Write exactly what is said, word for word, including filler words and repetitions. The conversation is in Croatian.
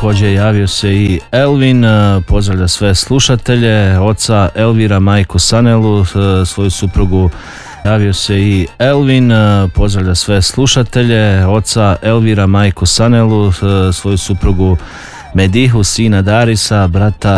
također javio se i Elvin, pozdravlja sve slušatelje, oca Elvira, majku Sanelu, svoju suprugu. Javio se i Elvin, pozdravlja sve slušatelje, oca Elvira, majku Sanelu, svoju suprugu Medihu, sina Darisa, brata